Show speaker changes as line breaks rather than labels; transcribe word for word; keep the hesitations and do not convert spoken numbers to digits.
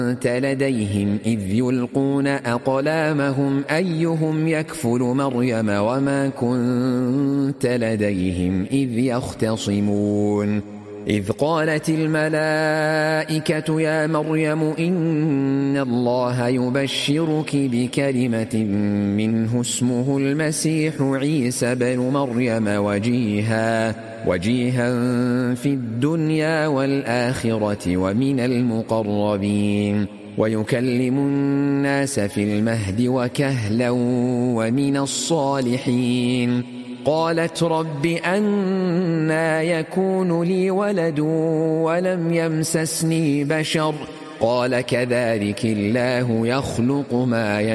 كنت لديهم إذ يلقون أقلامهم أيهم يكفل مريم وما كنت لديهم إذ يختصمون إذ قالت الملائكة يا مريم إن الله يبشرك بكلمة منه اسمه المسيح عيسى بن مريم وجيها وجيها في الدنيا والآخرة ومن المقربين ويكلم الناس في المهد وكهلا ومن الصالحين قالت رب أنى يكون لي ولد ولم يمسسني بشر قال كذلك الله يخلق ما يشاء